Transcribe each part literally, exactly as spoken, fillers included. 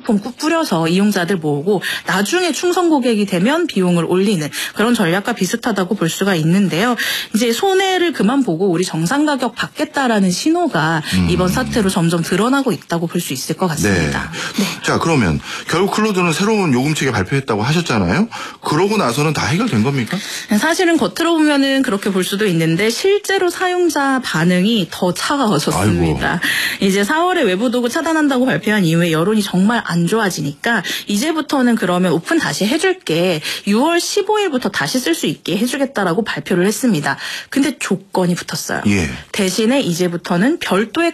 쿠폰 뿌려서 이용자들 모으고 나중에 충성 고객이 되면 비용을 올리는 그런 전략과 비슷하다고 볼 수가 있는데요. 이제 손해를 그만 보고 우리 정상 가격 받겠다라는 신호가 음. 이번 사태로 점점 드러나고 있다고 볼 수 있을 것 같습니다. 네. 네. 자, 그러면 결국 클로드는 새로운 요금체계 발표했다고 하셨잖아요. 그러고 나서는 다 해결된 겁니까? 사실은 겉으로 보면은 그렇게 볼 수도 있는데 실제로 사용자 반응이 더 차가워졌습니다. 아이고. 이제 사월에 외부 도구 차단한다고 발표한 이후에 여론이 정말 안 좋아지니까 이제부터는 그러면 오픈 다시 해줄게. 유월 십오일부터 다시 쓸 수 있게 해주겠다라고 발표를 했습니다. 근데 조건이 붙었어요. 예. 대신에 이제부터는 별도의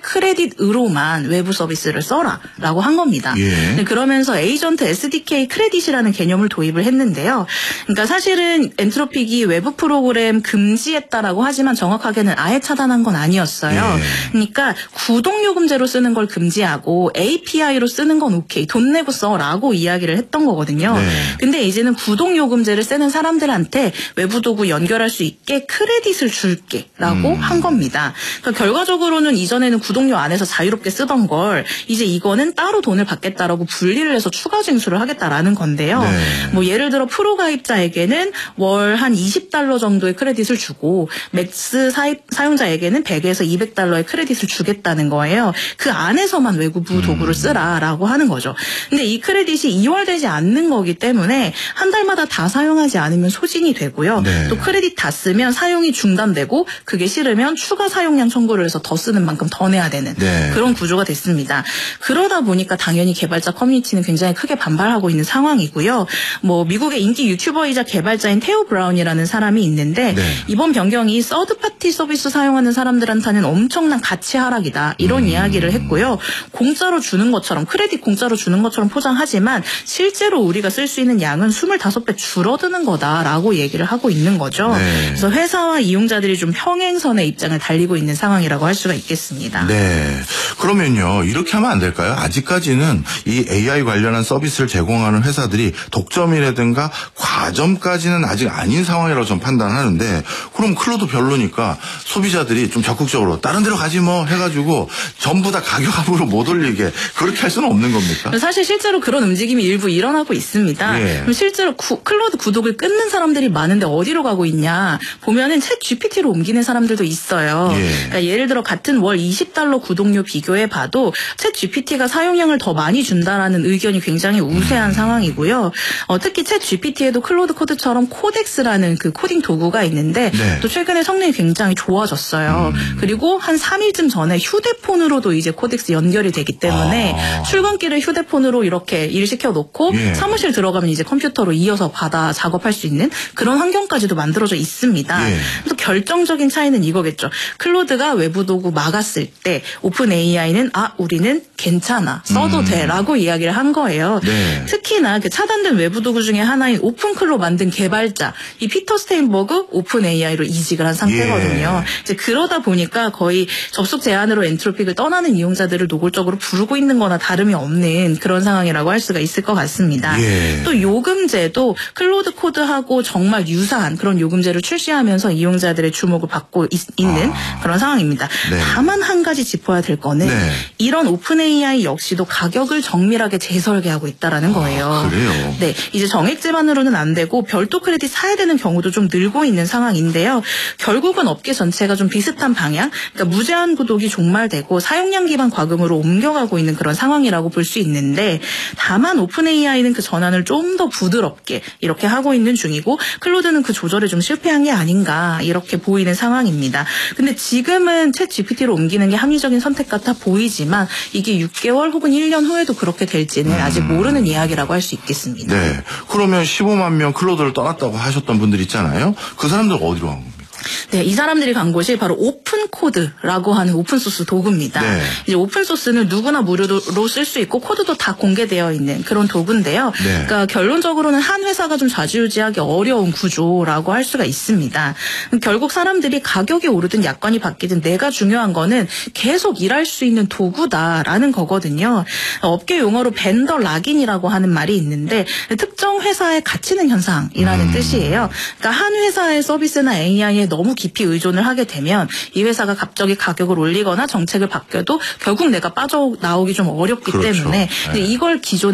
크레딧으로만 외부 서비스를 써라라고 한 겁니다. 예. 그러면서 에이전트 에스디케이 크레딧이라는 개념을 도입을 했는데요. 그러니까 사실은 엔트로픽이 외부 프로그램 금지했다라고 하지만 정확하게는 아예 차단한 건 아니었어요. 예. 그러니까 구독요금제로 쓰는 걸 금지하고 에이피아이로 쓰는 건 오케이. 돈 내고 써라고 이야기를 했던 거거든요. 네. 근데 이제는 구독요금제를 쓰는 사람들한테 외부 도구 연결할 수 있게 크레딧을 줄게라고 음. 한 겁니다. 그러니까 결과적으로는 이전에는 구독료 안에서 자유롭게 쓰던 걸 이제 이거는 따로 돈을 받겠다라고 분리를 해서 추가 징수를 하겠다라는 건데요. 네. 뭐 예를 들어 프로 가입자에게는 월 한 이십 달러 정도의 크레딧을 주고 맥스 사입, 사용자에게는 백에서 이백 달러의 크레딧을 주겠다는 거예요. 그 안에서만 외부 도구를 쓰라라고 하는 거죠. 근데 이 크레딧이 이월되지 않는 거기 때문에 한 달마다 다 사용하지 않으면 소진이 되고요. 네. 또 크레딧 다 쓰면 사용이 중단되고 그게 싫으면 추가 사용량 청구를 해서 더 쓰는 만큼 더 내야 되는 네. 그런 구조가 됐습니다. 그러다 보니까 당연히 개발자 커뮤니티는 굉장히 크게 반발하고 있는 상황이고요. 뭐 미국의 인기 유튜버이자 개발자인 테오 브라운이라는 사람이 있는데 네. 이번 변경이 서드파티 서비스 사용하는 사람들한테는 엄청난 가치 하락이다. 이런 음. 이야기를 했고요. 공짜로 주는 것처럼 크레딧 공짜로 주는 것처럼 포장하지만 실제로 우리가 쓸 수 있는 양은 이십오 배 줄어드는 거다라고 얘기를 하고 있는 거죠. 네. 그래서 회사와 이용자들이 좀 평행선의 입장을 달리고 있는 상황이라고 할 수가 있겠습니다. 네. 그러면요. 이렇게 하면 안 될까요? 아직까지는 이 에이아이 관련한 서비스를 제공하는 회사들이 독점이라든가 과점까지는 아직 아닌 상황이라고 좀 판단하는데 그럼 클로드 별로니까 소비자들이 좀 적극적으로 다른 데로 가지 뭐 해가지고 전부 다 가격 합으로 못 올리게 그렇게 할 수는 없는 겁니까? 사실 실제로 그런 움직임이 일부 일어나고 있습니다. 예. 그럼 실제로 구, 클로드 구독을 끊는 사람들이 많은데 어디로 가고 있냐 보면은 챗 지피티로 옮기는 사람들도 있어요. 예. 그러니까 예를 들어 같은 월 이십 달러 구독료 비교해 봐도 챗 지피티가 사용량을 더 많이 준다라는 의견이 굉장히 우세한 음. 상황이고요. 어, 특히 챗 지피티에도 클로드 코드처럼 코덱스라는 그 코딩 도구가 있는데 네. 또 최근에 성능이 굉장히 좋아졌어요. 음. 그리고 한 삼 일쯤 전에 휴대폰으로도 이제 코덱스 연결이 되기 때문에 아. 출근길에 휴대폰으로 이렇게 일 시켜놓고 예. 사무실 들어가면 이제 컴퓨터로 이어서 받아 작업할 수 있는 그런 환경까지도 만들어져 있습니다. 예. 또 결정적인 차이는 이거겠죠. 클로드가 외부 도구 막았을 때 오픈 에이아이는 아 우리는 괜찮아 써도 음. 돼라고 이야기를 한 거예요. 네. 특히나 그 차단된 외부 도구 중에 하나인 오픈클로 만든 개발자 이 피터 스테인버그 오픈 에이아이로 이직을 한 상태거든요. 예. 이제 그러다 보니까 거의 접속 제한으로 엔트로픽을 떠나는 이용자들을 노골적으로 부르고 있는 거나 다름이 없는 그런 상황이라고 할 수가 있을 것 같습니다. 예. 또 요금제도 클로드 코드하고 정말 유사한 그런 요금제를 출시하면서 이용자들의 주목을 받고 있, 있는 아. 그런 상황입니다. 네. 다만 한 가지 짚어야 될 거는 네. 이런 오픈 에이아이 역시도 가격을 정밀하게 재설계하고 있다라는 거예요. 아, 그래요? 네, 이제 정액제만으로는 안 되고 별도 크레딧 사야 되는 경우도 좀 늘고 있는 상황인데요. 결국은 업계 전체가 좀 비슷한 방향, 그러니까 무제한 구독이 종말되고 사용량 기반 과금으로 옮겨가고 있는 그런 상황이라고 볼 수 있는데 다만 오픈 에이아이는 그 전환을 좀 더 부드럽게 이렇게 하고 있는 중이고 클로드는 그 조절에 좀 실패한 게 아닌가 이렇게 보이는 상황입니다. 근데 지금은 챗 지피티로 옮기는 게 합리적인 선택 같아 보이지만 이게 육 개월 혹은 일 년 후에도 그렇게 될지는 음. 아직 모르는 이야기라고 할 수 있겠습니다. 네. 그러면 십오만 명 클로드를 떠났다고 하셨던 분들 있잖아요. 그 사람들 어디로 간 겁니까? 네, 이 사람들이 간 곳이 바로 오픈코드라고 하는 오픈소스 도구입니다. 네. 이제 오픈소스는 누구나 무료로 쓸 수 있고 코드도 다 공개되어 있는 그런 도구인데요. 네. 그러니까 결론적으로는 한 회사가 좀 좌지우지하기 어려운 구조라고 할 수가 있습니다. 결국 사람들이 가격이 오르든 약관이 바뀌든 내가 중요한 거는 계속 일할 수 있는 도구다라는 거거든요. 업계 용어로 벤더 락인이라고 하는 말이 있는데 특정 회사에 갇히는 현상이라는 음. 뜻이에요. 그러니까 한 회사의 서비스나 에이아이에 너무 깊이 의존을 하게 되면 이 회사가 갑자기 가격을 올리거나 정책을 바뀌어도 결국 내가 빠져나오기 좀 어렵기 그렇죠. 때문에 네. 이걸 기존